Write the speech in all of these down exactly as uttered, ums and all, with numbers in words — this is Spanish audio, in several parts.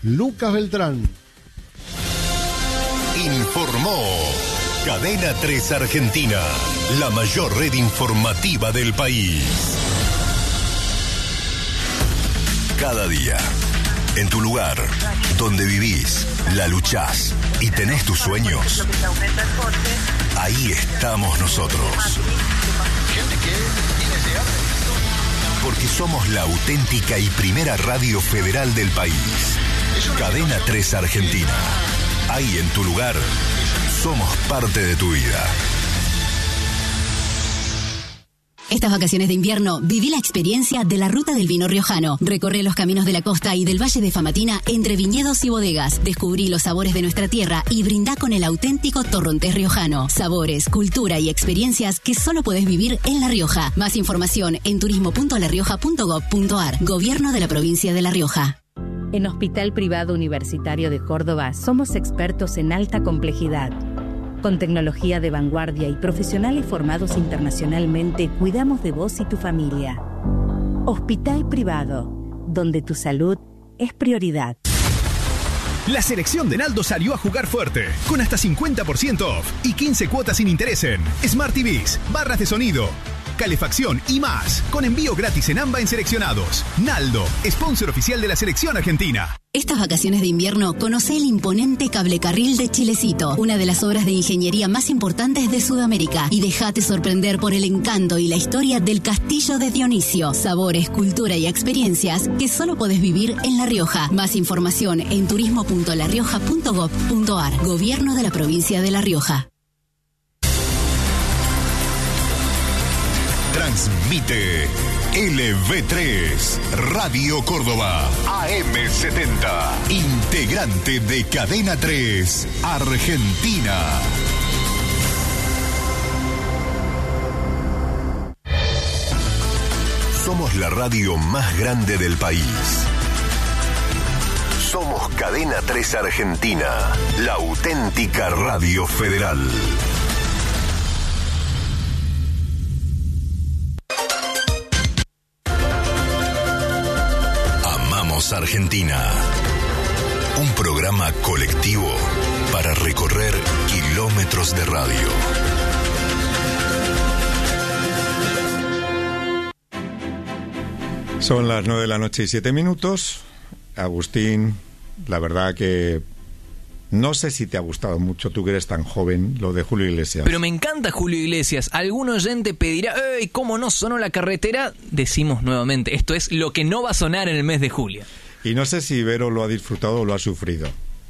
Lucas Beltrán. Informó Cadena tres Argentina, la mayor red informativa del país. Cada día, en tu lugar, donde vivís, la luchás y tenés tus sueños, ahí estamos nosotros. Porque somos la auténtica y primera radio federal del país. Cadena tres Argentina. Ahí en tu lugar, somos parte de tu vida. Estas vacaciones de invierno, viví la experiencia de la Ruta del Vino Riojano. Recorre los caminos de la costa y del Valle de Famatina entre viñedos y bodegas. Descubrí los sabores de nuestra tierra y brindá con el auténtico torrontés riojano. Sabores, cultura y experiencias que solo podés vivir en La Rioja. Más información en turismo punto la rioja punto gob punto ar. Gobierno de la provincia de La Rioja. En Hospital Privado Universitario de Córdoba somos expertos en alta complejidad. Con tecnología de vanguardia y profesionales formados internacionalmente, cuidamos de vos y tu familia. Hospital Privado, donde tu salud es prioridad. La selección de Naldo salió a jugar fuerte, con hasta cincuenta por ciento off y quince cuotas sin interés en Smart T Vs, barras de sonido, calefacción y más, con envío gratis en AMBA en seleccionados. Naldo, sponsor oficial de la selección argentina. Estas vacaciones de invierno, conocé el imponente cablecarril de Chilecito, una de las obras de ingeniería más importantes de Sudamérica, y dejate sorprender por el encanto y la historia del Castillo de Dionisio. Sabores, cultura y experiencias que solo podés vivir en La Rioja. Más información en turismo punto la rioja punto gob punto ar. Gobierno de la provincia de La Rioja. Transmite L V tres, Radio Córdoba, A M setenta, integrante de Cadena tres, Argentina. Somos la radio más grande del país. Somos Cadena tres Argentina, la auténtica radio federal. Argentina, un programa colectivo para recorrer kilómetros de radio. Son las nueve de la noche y siete minutos. Agustín, la verdad que no sé si te ha gustado mucho, tú que eres tan joven, lo de Julio Iglesias. Pero me encanta Julio Iglesias. Algún oyente pedirá, ¡ey, cómo no sonó La Carretera! Decimos nuevamente, esto es lo que no va a sonar en el mes de julio. Y no sé si Vero lo ha disfrutado o lo ha sufrido.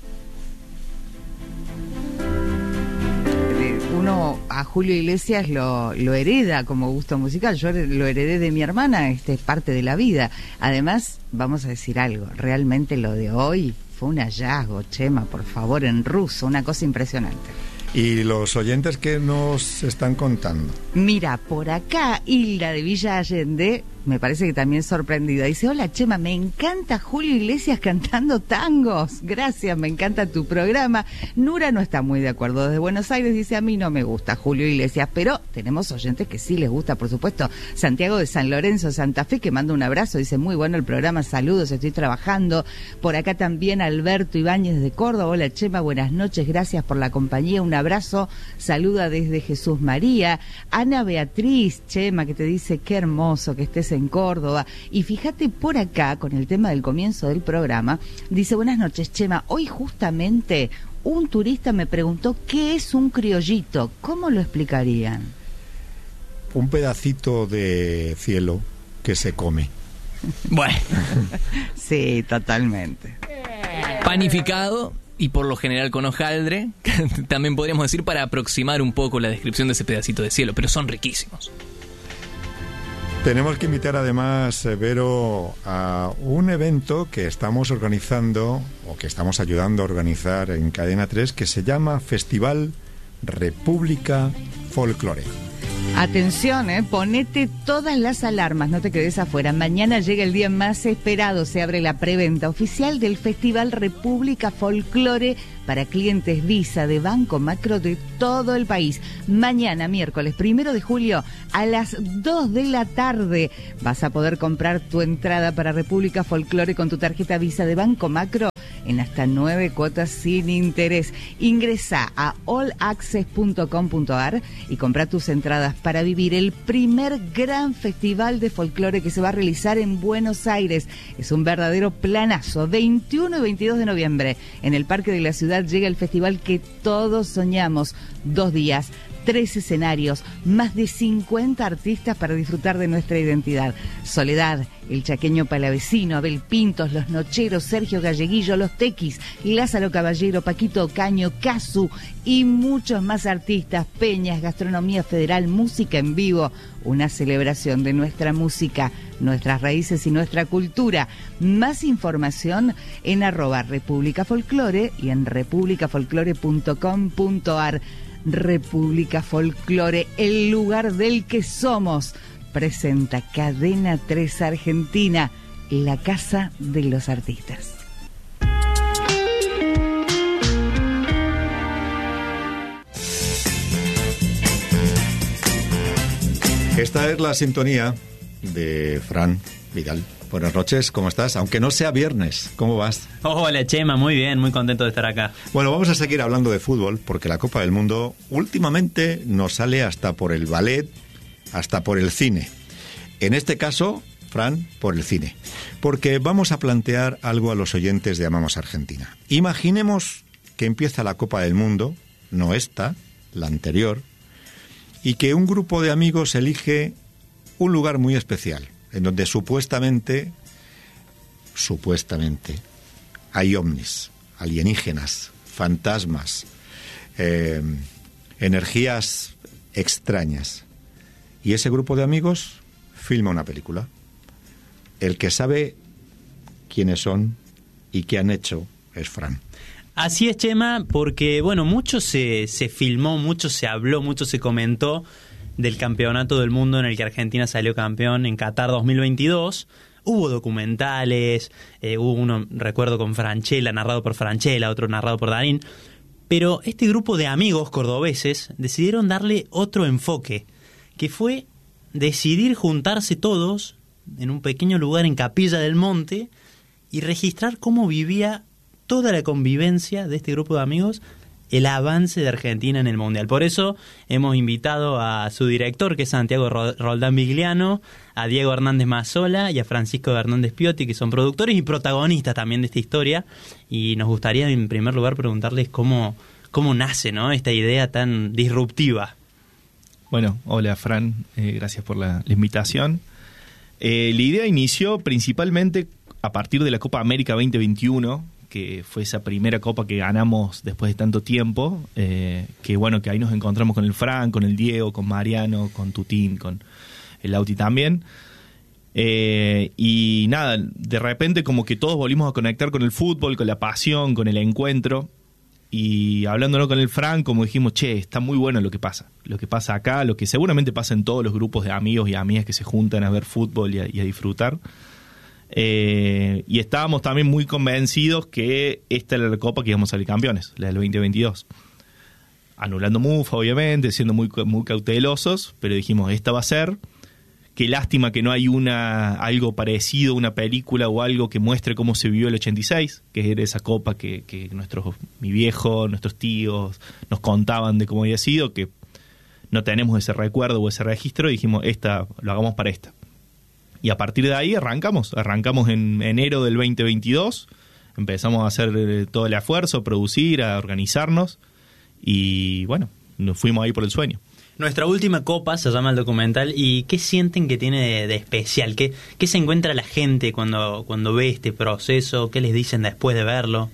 Uno a Julio Iglesias lo, lo hereda como gusto musical. Yo lo heredé de mi hermana, este es parte de la vida. Además, vamos a decir algo, realmente lo de hoy fue un hallazgo, Chema, por favor, en ruso, una cosa impresionante. ¿Y los oyentes que nos están contando? Mira, por acá Hilda de Villa Allende, me parece que también sorprendida, dice: hola Chema, me encanta Julio Iglesias cantando tangos, gracias, me encanta tu programa. Nura no está muy de acuerdo, desde Buenos Aires dice: a mí no me gusta Julio Iglesias, pero tenemos oyentes que sí les gusta, por supuesto. Santiago de San Lorenzo, Santa Fe, que manda un abrazo, dice: muy bueno el programa, saludos, estoy trabajando. Por acá también Alberto Ibáñez de Córdoba, hola Chema, buenas noches, gracias por la compañía, un abrazo, saluda desde Jesús María. Ana Beatriz, Chema, que te dice: qué hermoso que estés en Córdoba. Y fíjate por acá, con el tema del comienzo del programa, dice: buenas noches Chema, hoy justamente un turista me preguntó qué es un criollito, ¿cómo lo explicarían? Un pedacito de cielo que se come. Bueno. Sí, totalmente. Panificado y por lo general con hojaldre, también podríamos decir, para aproximar un poco la descripción de ese pedacito de cielo, pero son riquísimos. Tenemos que invitar además, Vero, a un evento que estamos organizando o que estamos ayudando a organizar en Cadena tres, que se llama Festival República Folklore. Atención, eh, ponete todas las alarmas, no te quedes afuera. Mañana llega el día más esperado, se abre la preventa oficial del Festival República Folklore para clientes Visa de Banco Macro de todo el país. Mañana, miércoles primero de julio, a las dos de la tarde, vas a poder comprar tu entrada para República Folklore con tu tarjeta Visa de Banco Macro en hasta nueve cuotas sin interés. Ingresa a all access punto com punto a r y compra tus entradas para vivir el primer gran festival de folclore que se va a realizar en Buenos Aires. Es un verdadero planazo. veintiuno y veintidós de noviembre, en el Parque de la Ciudad llega el festival que todos soñamos. Dos días, tres escenarios, más de cincuenta artistas para disfrutar de nuestra identidad. Soledad, el chaqueño palavecino, Abel Pintos, Los Nocheros, Sergio Galleguillo, Los Tequis, Lázaro Caballero, Paquito Ocaño, Casu y muchos más artistas, peñas, gastronomía federal, música en vivo, una celebración de nuestra música, nuestras raíces y nuestra cultura. Más información en arroba República Folclore y en república folclore punto com punto a r. República Folclore, el lugar del que somos, presenta Cadena tres Argentina, la casa de los artistas. Esta es la sintonía de Fran Vidal. Buenas noches, ¿cómo estás? Aunque no sea viernes, ¿cómo vas? Hola Chema, muy bien, muy contento de estar acá. Bueno, vamos a seguir hablando de fútbol, porque la Copa del Mundo últimamente nos sale hasta por el ballet, hasta por el cine. En este caso, Fran, por el cine. Porque vamos a plantear algo a los oyentes de Amamos Argentina. Imaginemos que empieza la Copa del Mundo, no esta, la anterior, y que un grupo de amigos elige un lugar muy especial, en donde supuestamente, supuestamente, hay ovnis, alienígenas, fantasmas, eh, energías extrañas. Y ese grupo de amigos filma una película. El que sabe quiénes son y qué han hecho es Fran. Así es, Chema, porque, bueno, mucho se, se filmó, mucho se habló, mucho se comentó del campeonato del mundo en el que Argentina salió campeón en Qatar dos mil veintidós. Hubo documentales, eh, hubo uno, recuerdo, con Franchella, narrado por Franchella, otro narrado por Darín. Pero este grupo de amigos cordobeses decidieron darle otro enfoque, que fue decidir juntarse todos en un pequeño lugar en Capilla del Monte y registrar cómo vivía toda la convivencia de este grupo de amigos el avance de Argentina en el Mundial. Por eso hemos invitado a su director, que es Santiago Roldán Vigliano, a Diego Hernández Mazzola y a Francisco Hernández Piotti, que son productores y protagonistas también de esta historia. Y nos gustaría, en primer lugar, preguntarles cómo, cómo nace, ¿no?, esta idea tan disruptiva. Bueno, hola Fran, eh, gracias por la, la invitación. Eh, la idea inició principalmente a partir de la Copa América veinte veintiuno, que fue esa primera copa que ganamos después de tanto tiempo, eh, que bueno, que ahí nos encontramos con el Fran, con el Diego, con Mariano, con Tutín, con el Auti también. Eh, y nada, de repente como que todos volvimos a conectar con el fútbol, con la pasión, con el encuentro. Y hablándolo con el Fran, como dijimos, che, está muy bueno lo que pasa. Lo que pasa acá, lo que seguramente pasa en todos los grupos de amigos y amigas que se juntan a ver fútbol y a, y a disfrutar. Eh, y estábamos también muy convencidos que esta era la copa que íbamos a salir campeones, la del veinte veintidós. Anulando mufa, obviamente, siendo muy, muy cautelosos, pero dijimos, esta va a ser. Qué lástima que no hay una algo parecido, una película o algo que muestre cómo se vivió el ochenta y seis, que era esa copa que, que nuestros, mi viejo, nuestros tíos nos contaban de cómo había sido, que no tenemos ese recuerdo o ese registro, y dijimos, esta, lo hagamos para esta. Y a partir de ahí arrancamos, arrancamos en enero del veinte veintidós, empezamos a hacer todo el esfuerzo, a producir, a organizarnos, y bueno, nos fuimos ahí por el sueño. Nuestra última copa se llama el documental. ¿Y qué sienten que tiene de, de especial? ¿Qué, ¿Qué se encuentra la gente cuando, cuando ve este proceso? ¿Qué les dicen después de verlo?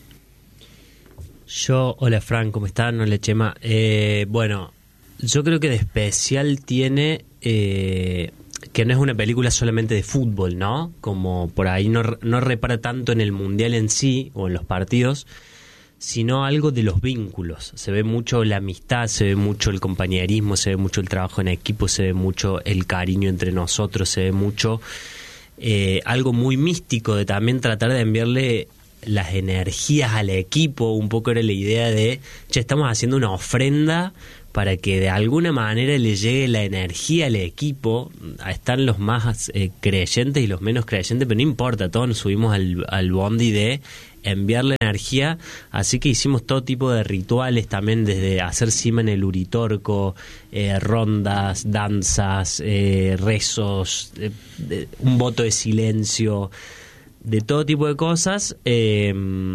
Yo, hola Fran, ¿cómo están? Hola Chema. Eh, bueno, yo creo que de especial tiene eh, que no es una película solamente de fútbol, ¿no? Como por ahí no, no repara tanto en el mundial en sí o en los partidos, sino algo de los vínculos. Se ve mucho la amistad, se ve mucho el compañerismo, se ve mucho el trabajo en equipo, se ve mucho el cariño entre nosotros, se ve mucho eh, algo muy místico de también tratar de enviarle las energías al equipo. Un poco era la idea de, che, estamos haciendo una ofrenda para que de alguna manera le llegue la energía al equipo. Están los más eh, creyentes y los menos creyentes, pero no importa, todos nos subimos al, al bondi de enviarle energía, así que hicimos todo tipo de rituales también, desde hacer cima en el Uritorco, eh, rondas, danzas, eh, rezos, eh, de, un voto de silencio, de todo tipo de cosas. eh,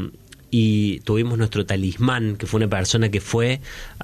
Y tuvimos nuestro talismán, que fue una persona que fue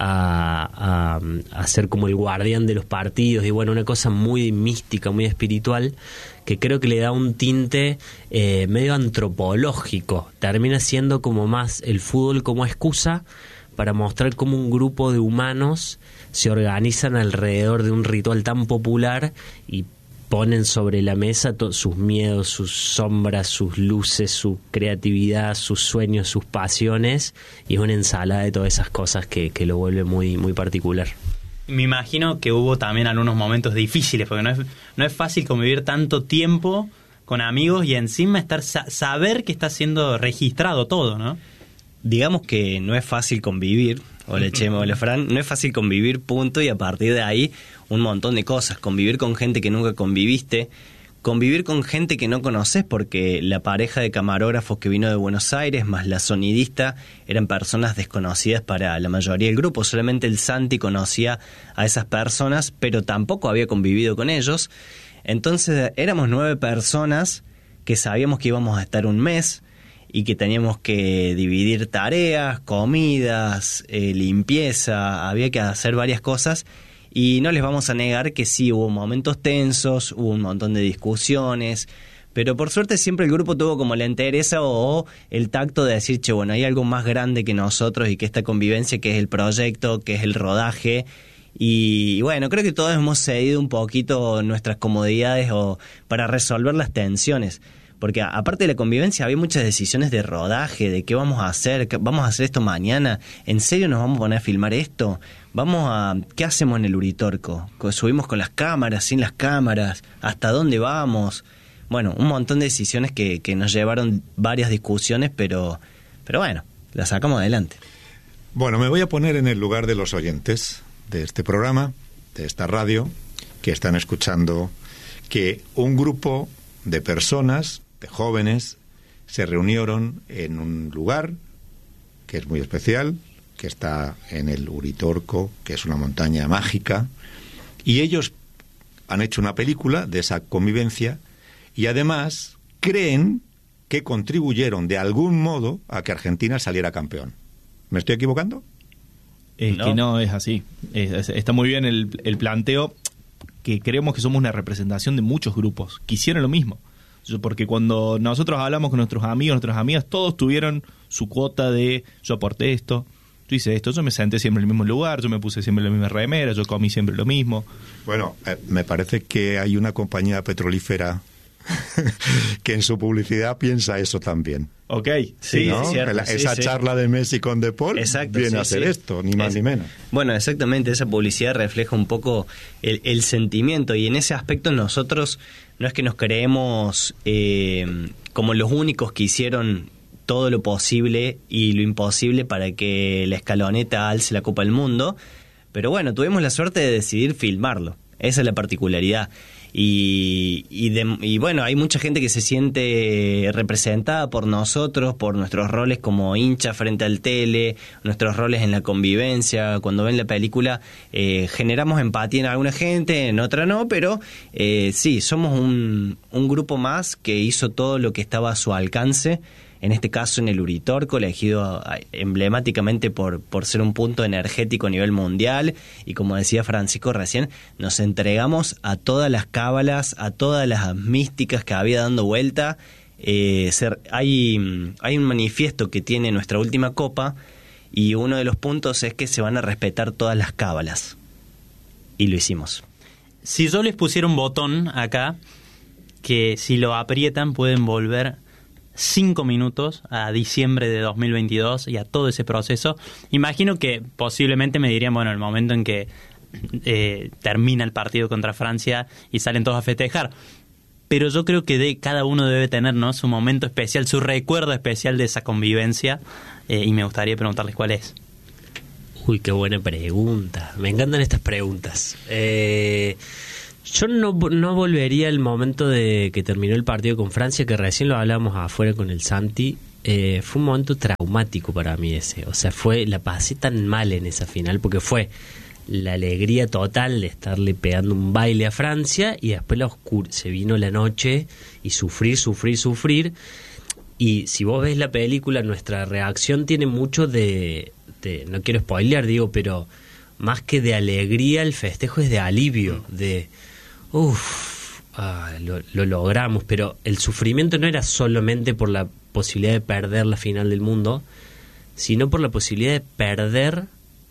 a, a, a ser como el guardián de los partidos. Y bueno, una cosa muy mística, muy espiritual, que creo que le da un tinte eh, medio antropológico. Termina siendo como más el fútbol como excusa para mostrar cómo un grupo de humanos se organizan alrededor de un ritual tan popular y ponen sobre la mesa to- sus miedos, sus sombras, sus luces, su creatividad, sus sueños, sus pasiones, y es una ensalada de todas esas cosas que, que lo vuelve muy, muy particular. Me imagino que hubo también algunos momentos difíciles, porque no es, no es fácil convivir tanto tiempo con amigos y encima estar sa- saber que está siendo registrado todo, ¿no? Digamos que no es fácil convivir, hola Chema, hola Fran, no es fácil convivir, punto, y a partir de ahí un montón de cosas, convivir con gente que nunca conviviste, convivir con gente que no conoces, porque la pareja de camarógrafos que vino de Buenos Aires más la sonidista eran personas desconocidas para la mayoría del grupo, solamente el Santi conocía a esas personas, pero tampoco había convivido con ellos. Entonces éramos nueve personas que sabíamos que íbamos a estar un mes y que teníamos que dividir tareas, comidas, eh, limpieza, había que hacer varias cosas. Y no les vamos a negar que sí, hubo momentos tensos, hubo un montón de discusiones, pero por suerte siempre el grupo tuvo como la entereza o, o el tacto de decir, che, bueno, hay algo más grande que nosotros y que esta convivencia, que es el proyecto, que es el rodaje. Y, y bueno, creo que todos hemos cedido un poquito nuestras comodidades o para resolver las tensiones. Porque aparte de la convivencia había muchas decisiones de rodaje, de qué vamos a hacer, qué, vamos a hacer esto mañana, ¿en serio nos vamos a poner a filmar esto? Vamos a, ¿qué hacemos en el Uritorco? ¿Subimos con las cámaras, sin las cámaras? ¿Hasta dónde vamos? Bueno, un montón de decisiones que, que nos llevaron varias discusiones, pero, pero bueno, las sacamos adelante. Bueno, me voy a poner en el lugar de los oyentes de este programa, de esta radio, que están escuchando que un grupo de personas, de jóvenes, se reunieron en un lugar que es muy especial, que está en el Uritorco, que es una montaña mágica, y ellos han hecho una película de esa convivencia y además creen que contribuyeron de algún modo a que Argentina saliera campeón. ¿Me estoy equivocando? Es no. que no es así. Es, es, está muy bien el, el planteo, que creemos que somos una representación de muchos grupos que hicieron lo mismo. Porque cuando nosotros hablamos con nuestros amigos, nuestras amigas, todos tuvieron su cuota de yo aporté esto, yo hice esto, yo me senté siempre en el mismo lugar, yo me puse siempre la misma remera, yo comí siempre lo mismo. Bueno, eh, me parece que hay una compañía petrolífera que en su publicidad piensa eso también. Ok, sí, ¿no? es cierto, La, sí, esa sí. charla de Messi con De Paul Exacto, viene sí, a hacer sí. esto, ni más es, ni menos. Bueno, exactamente, esa publicidad refleja un poco el, el sentimiento, y en ese aspecto nosotros no es que nos creemos eh, como los únicos que hicieron todo lo posible y lo imposible para que la escaloneta alce la Copa del Mundo, pero bueno, tuvimos la suerte de decidir filmarlo, esa es la particularidad. Y, y, de, y bueno, hay mucha gente que se siente representada por nosotros, por nuestros roles como hincha frente al tele, nuestros roles en la convivencia. Cuando ven la película eh, generamos empatía en alguna gente, en otra no, pero eh, sí, somos un, un grupo más que hizo todo lo que estaba a su alcance. En este caso en el Uritorco, elegido emblemáticamente por, por ser un punto energético a nivel mundial, y como decía Francisco recién, nos entregamos a todas las cábalas, a todas las místicas que había dando vuelta. Eh, ser, hay, hay un manifiesto que tiene nuestra última copa, y uno de los puntos es que se van a respetar todas las cábalas, y lo hicimos. Si yo les pusiera un botón acá, que si lo aprietan pueden volver cinco minutos a diciembre de dos mil veintidós y a todo ese proceso, imagino que posiblemente me dirían, bueno, el momento en que eh, termina el partido contra Francia y salen todos a festejar. Pero yo creo que de, cada uno debe tener, ¿no?, su momento especial, su recuerdo especial de esa convivencia, eh, y me gustaría preguntarles cuál es. Uy, qué buena pregunta. Me encantan estas preguntas. Eh... Yo no, no volvería al momento de que terminó el partido con Francia, que recién lo hablábamos afuera con el Santi. eh, fue un momento traumático para mí ese. O sea, fue la pasé tan mal en esa final porque fue la alegría total de estarle pegando un baile a Francia y después la oscur- se vino la noche y sufrir, sufrir, sufrir. Y si vos ves la película, nuestra reacción tiene mucho de, de no quiero spoilear, digo, pero más que de alegría, el festejo es de alivio, de uff, ah, lo, lo logramos, pero el sufrimiento no era solamente por la posibilidad de perder la final del mundo, sino por la posibilidad de perder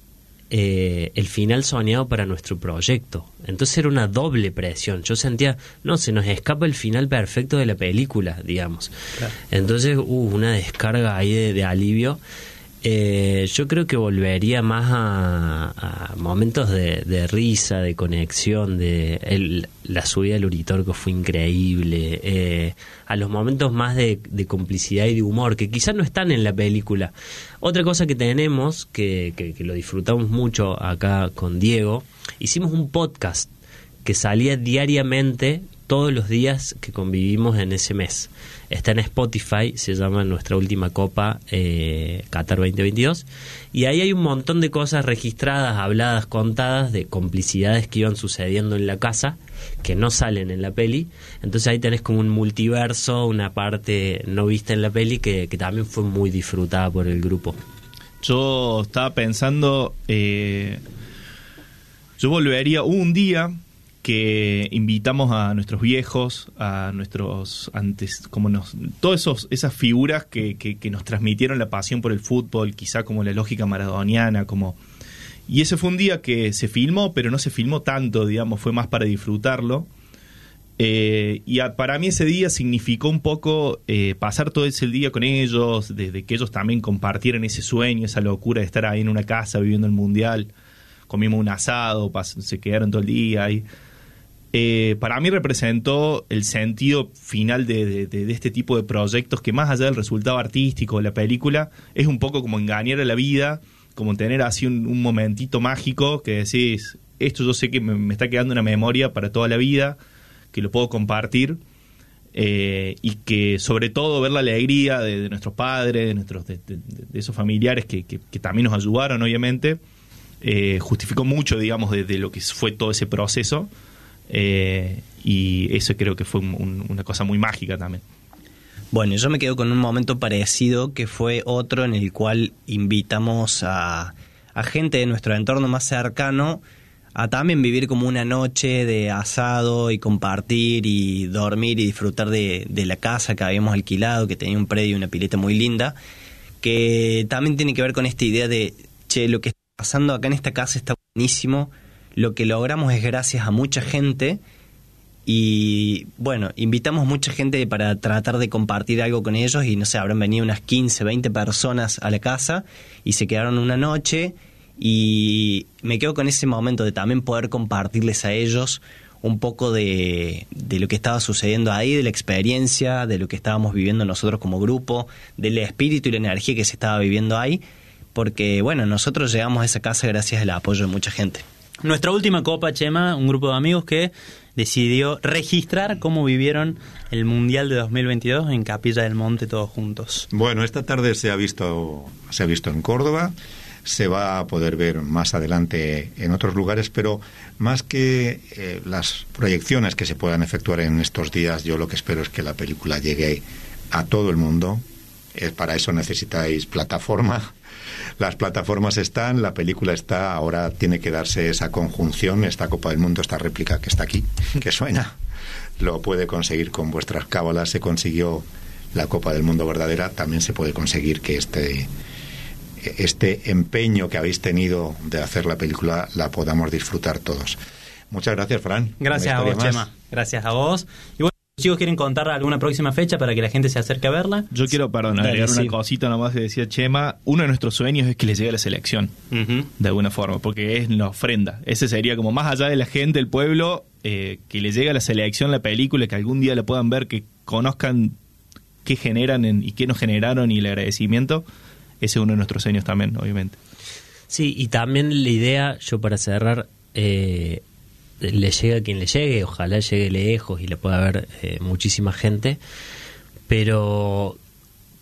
eh, el final soñado para nuestro proyecto. Entonces era una doble presión. Yo sentía, no, se nos escapa el final perfecto de la película, digamos. Claro. Entonces hubo uh, una descarga ahí de, de alivio. Eh, yo creo que volvería más a, a momentos de, de risa, de conexión, de el, la subida del Uritorco fue increíble, eh, a los momentos más de, de complicidad y de humor que quizás no están en la película. Otra cosa que tenemos, que, que, que lo disfrutamos mucho acá con Diego, hicimos un podcast que salía diariamente todos los días que convivimos en ese mes. Está en Spotify, se llama Nuestra Última Copa eh, Qatar veinte veintidós, y ahí hay un montón de cosas registradas, habladas, contadas, de complicidades que iban sucediendo en la casa, que no salen en la peli. Entonces ahí tenés como un multiverso, una parte no vista en la peli, que, que también fue muy disfrutada por el grupo. Yo estaba pensando, eh, yo volvería un día que invitamos a nuestros viejos, a nuestros antes, como nos, todas esos, esas figuras que, que, que nos transmitieron la pasión por el fútbol, quizá como la lógica maradoniana, como, y ese fue un día que se filmó, pero no se filmó tanto, digamos, fue más para disfrutarlo. Eh, y a, para mí ese día significó un poco eh, pasar todo ese día con ellos, desde de que ellos también compartieran ese sueño, esa locura de estar ahí en una casa viviendo el mundial. Comimos un asado, pas- se quedaron todo el día ahí. Eh, para mí representó el sentido final de, de, de, de este tipo de proyectos, que más allá del resultado artístico de la película, es un poco como engañar a la vida, como tener así un, un momentito mágico que decís, esto yo sé que me, me está quedando una memoria para toda la vida, que lo puedo compartir, eh, y que sobre todo ver la alegría de, de nuestros padres, de, nuestros, de, de, de esos familiares que, que, que también nos ayudaron, obviamente, eh, justificó mucho, digamos, de, de lo que fue todo ese proceso. Eh, y eso creo que fue un, un, una cosa muy mágica también. Bueno, yo me quedo con un momento parecido, que fue otro en el cual invitamos a, a gente de nuestro entorno más cercano a también vivir como una noche de asado y compartir y dormir y disfrutar de, de la casa que habíamos alquilado, que tenía un predio y una pileta muy linda, que también tiene que ver con esta idea de, che, lo que está pasando acá en esta casa está buenísimo. Lo que logramos es gracias a mucha gente y, bueno, invitamos mucha gente para tratar de compartir algo con ellos y, no sé, habrán venido unas quince, veinte personas a la casa y se quedaron una noche y me quedo con ese momento de también poder compartirles a ellos un poco de, de lo que estaba sucediendo ahí, de la experiencia, de lo que estábamos viviendo nosotros como grupo, del espíritu y la energía que se estaba viviendo ahí, porque, bueno, nosotros llegamos a esa casa gracias al apoyo de mucha gente. Nuestra última copa, Chema, un grupo de amigos que decidió registrar cómo vivieron el Mundial de dos mil veintidós en Capilla del Monte todos juntos. Bueno, esta tarde se ha visto, se ha visto en Córdoba, se va a poder ver más adelante en otros lugares, pero más que eh, las proyecciones que se puedan efectuar en estos días, yo lo que espero es que la película llegue a todo el mundo. Eh, para eso necesitáis plataforma. Las plataformas están, la película está, ahora tiene que darse esa conjunción, esta Copa del Mundo, esta réplica que está aquí, que suena, lo puede conseguir con vuestras cábalas. Se consiguió la Copa del Mundo verdadera, también se puede conseguir que este, este empeño que habéis tenido de hacer la película la podamos disfrutar todos. Muchas gracias, Fran. Gracias a vos, más. Chema. Gracias a vos. Y bueno, los chicos quieren contar alguna próxima fecha para que la gente se acerque a verla. Yo quiero, perdón, agregar una cosita nomás que decía Chema. Uno de nuestros sueños es que le llegue a la selección, uh-huh. de alguna forma, porque es la ofrenda. Ese sería como más allá de la gente, el pueblo, eh, que le llegue a la selección la película, que algún día la puedan ver, que conozcan qué generan en, y qué nos generaron y el agradecimiento. Ese es uno de nuestros sueños también, obviamente. Sí, y también la idea, yo para cerrar, eh, le llegue a quien le llegue, ojalá llegue lejos y le pueda ver eh, muchísima gente, pero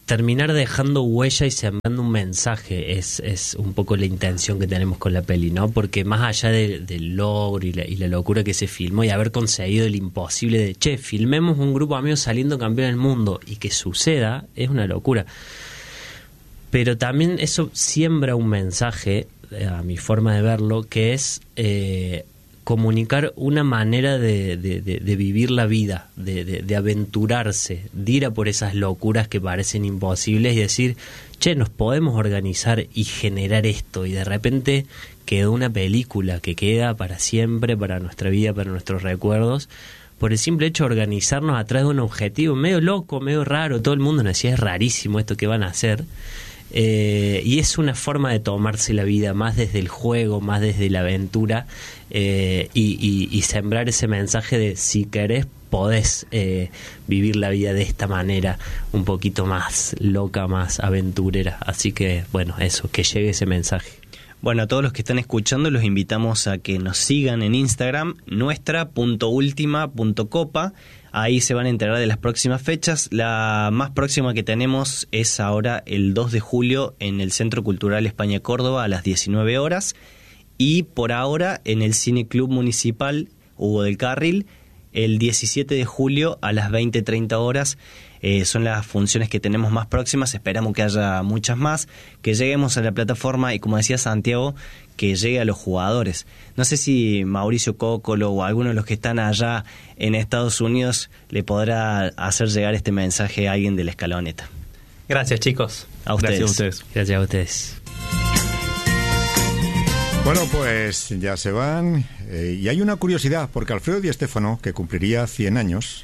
terminar dejando huella y sembrando un mensaje es, es un poco la intención que tenemos con la peli, ¿no? Porque más allá de, del logro y la, y la locura que se filmó y haber conseguido el imposible de, che, filmemos un grupo de amigos saliendo campeón del mundo y que suceda, es una locura. Pero también eso siembra un mensaje, a mi forma de verlo, que es eh, comunicar una manera de, de, de, de vivir la vida, de, de, de aventurarse, de ir a por esas locuras que parecen imposibles y decir, che, nos podemos organizar y generar esto, y de repente quedó una película que queda para siempre, para nuestra vida, para nuestros recuerdos, por el simple hecho de organizarnos atrás de un objetivo medio loco, medio raro. Todo el mundo nos decía, es rarísimo esto que van a hacer. Eh, y es una forma de tomarse la vida más desde el juego, más desde la aventura, eh, y, y, y sembrar ese mensaje de si querés podés eh, vivir la vida de esta manera un poquito más loca, más aventurera. Así que bueno, eso, que llegue ese mensaje. Bueno, a todos los que están escuchando los invitamos a que nos sigan en Instagram, nuestra punto última punto copa. Ahí se van a enterar de las próximas fechas. La más próxima que tenemos es ahora el dos de julio en el Centro Cultural España Córdoba a las diecinueve horas. Y por ahora en el Cine Club Municipal Hugo del Carril el diecisiete de julio a las veinte treinta horas. Eh, son las funciones que tenemos más próximas. Esperamos que haya muchas más, que lleguemos a la plataforma y, como decía Santiago, que llegue a los jugadores. No sé si Mauricio Cócolo o alguno de los que están allá en Estados Unidos le podrá hacer llegar este mensaje a alguien de la escaloneta. Gracias, chicos. A ustedes. Gracias a ustedes. Gracias a ustedes. Bueno, pues ya se van. Eh, y hay una curiosidad, porque Alfredo Di Stéfano, que cumpliría cien años,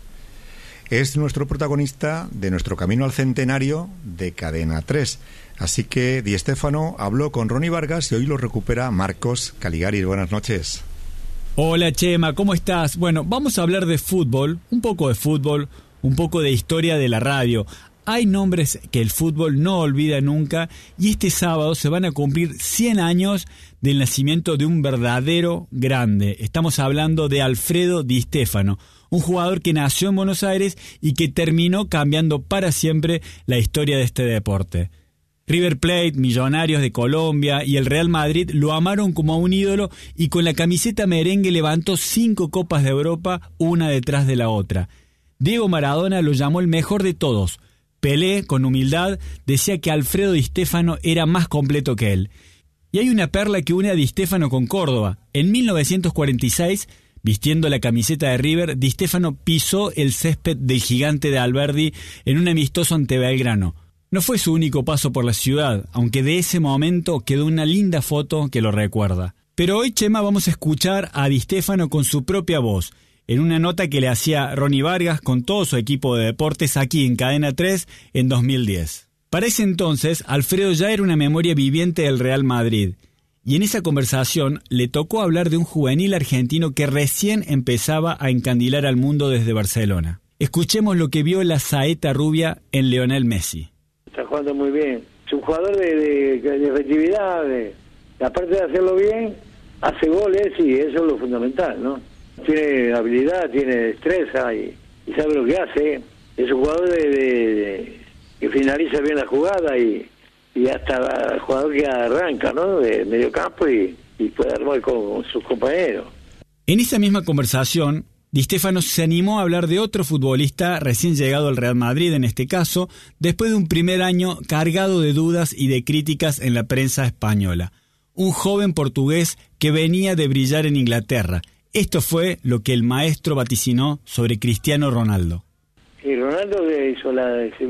es nuestro protagonista de nuestro camino al centenario de Cadena tres. Así que Di Stéfano habló con Ronnie Vargas y hoy lo recupera Marcos Caligaris. Buenas noches. Hola Chema, ¿cómo estás? Bueno, vamos a hablar de fútbol, un poco de fútbol, un poco de historia de la radio. Hay nombres que el fútbol no olvida nunca, y este sábado se van a cumplir cien años del nacimiento de un verdadero grande. Estamos hablando de Alfredo Di Stéfano, un jugador que nació en Buenos Aires y que terminó cambiando para siempre la historia de este deporte. River Plate, Millonarios de Colombia y el Real Madrid lo amaron como a un ídolo, y con la camiseta merengue levantó cinco Copas de Europa, una detrás de la otra. Diego Maradona lo llamó el mejor de todos. Pelé, con humildad, decía que Alfredo Di Stéfano era más completo que él. Y hay una perla que une a Di Stéfano con Córdoba. En mil novecientos cuarenta y seis, vistiendo la camiseta de River, Di Stéfano pisó el césped del Gigante de Alberdi en un amistoso ante Belgrano. No fue su único paso por la ciudad, aunque de ese momento quedó una linda foto que lo recuerda. Pero hoy, Chema, vamos a escuchar a Di Stéfano con su propia voz, en una nota que le hacía Ronnie Vargas con todo su equipo de deportes aquí en Cadena tres en dos mil diez. Para ese entonces, Alfredo ya era una memoria viviente del Real Madrid, y en esa conversación le tocó hablar de un juvenil argentino que recién empezaba a encandilar al mundo desde Barcelona. Escuchemos lo que vio la saeta rubia en Lionel Messi. Está jugando muy bien. Es un jugador de, de, de efectividad, de, aparte de hacerlo bien, hace goles, y eso es lo fundamental, ¿no? Tiene habilidad, tiene destreza y, y sabe lo que hace. Es un jugador de, de, de, que finaliza bien la jugada y, y hasta el jugador que arranca, ¿no? De medio campo y, y puede armar con, con sus compañeros. En esa misma conversación, Di Stéfano se animó a hablar de otro futbolista recién llegado al Real Madrid, en este caso, después de un primer año cargado de dudas y de críticas en la prensa española. Un joven portugués que venía de brillar en Inglaterra. Esto fue lo que el maestro vaticinó sobre Cristiano Ronaldo. Y Ronaldo hizo la,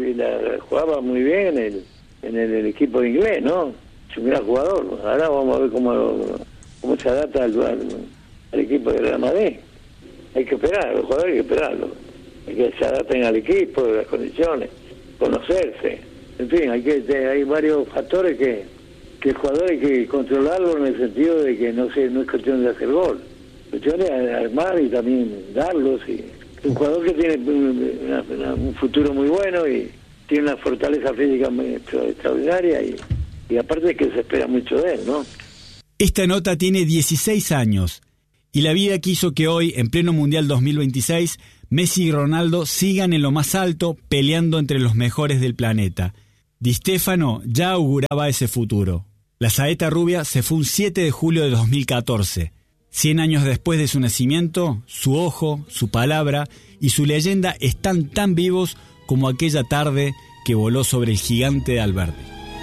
la jugaba muy bien en el, en el, el equipo inglés, ¿no? Es un gran jugador. Ahora vamos a ver cómo, cómo se adapta al, al, al equipo de Real Madrid. Hay que esperar, los jugadores hay que esperarlo. Hay que se adapten al equipo, las condiciones, conocerse. En fin, hay que hay varios factores que, que el jugador hay que controlarlo, en el sentido de que no, se, no es cuestión de hacer gol. Cuestión de armar y también darlos. Y un jugador que tiene una, una, un futuro muy bueno y tiene una fortaleza física muy extraordinaria, y, y aparte es que se espera mucho de él, ¿no? Esta nota tiene dieciséis años, y la vida quiso que hoy, en pleno Mundial dos mil veintiséis, Messi y Ronaldo sigan en lo más alto, peleando entre los mejores del planeta. Di Stéfano ya auguraba ese futuro. La saeta rubia se fue un siete de julio de dos mil catorce. Cien años después de su nacimiento, su ojo, su palabra y su leyenda están tan vivos como aquella tarde que voló sobre el gigante de Alberdi.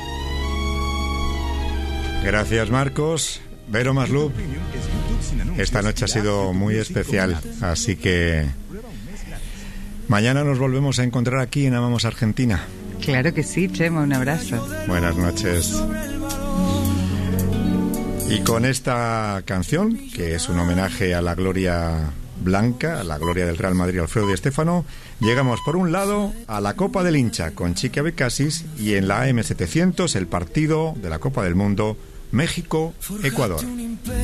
Gracias, Marcos. Vero Maslup, esta noche ha sido muy especial, así que mañana nos volvemos a encontrar aquí en Amamos Argentina. Claro que sí, Chema, un abrazo. Buenas noches. Y con esta canción, que es un homenaje a la gloria blanca, a la gloria del Real Madrid, Alfredo Di Stéfano, llegamos por un lado a la Copa del Hincha con Chiqui Abecasis y en la A M setecientos el partido de la Copa del Mundo México-Ecuador.